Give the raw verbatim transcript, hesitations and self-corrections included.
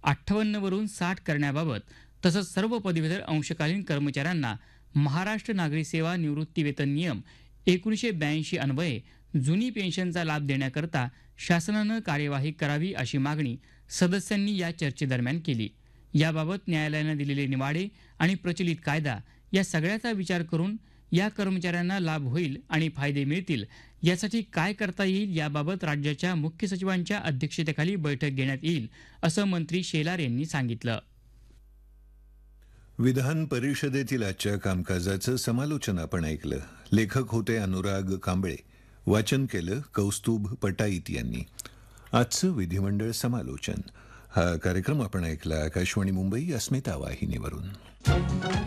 अठ्ठावन्न वरून साठ करण्याबाबत तसंच सर्व पदवीधर अंशकालीन कर्मचाऱ्यांना महाराष्ट्र नागरी सेवा निवृत्ती वेतन नियम एकोणीसशे ब्याऐंशी अन्वये जुनी पेन्शनचा लाभ देण्याकरता शासनानं कार्यवाही करावी अशी मागणी सदस्यांनी या चर्चेदरम्यान केली. याबाबत न्यायालयानं दिलेले निवाडे आणि प्रचलित कायदा या सगळ्याचा विचार करून या कर्मचाऱ्यांना लाभ होईल आणि फायदे मिळतील यासाठी काय करता येईल याबाबत राज्याच्या मुख्य सचिवांच्या अध्यक्षतेखाली बैठक घेण्यात येईल असं मंत्री शेलार यांनी सांगितलं. विधान परिषदेतील आजच्या कामकाजाचं समालोचन आपण ऐकलं. लेखक होते अनुराग कांबळे, वाचन केलं कौस्तुभ पटाईत यांनी. आजचं विधिमंडळ समालोचन हा कार्यक्रम आपण ऐकला आकाशवाणी मुंबई अस्मिता वाहिनीवरून.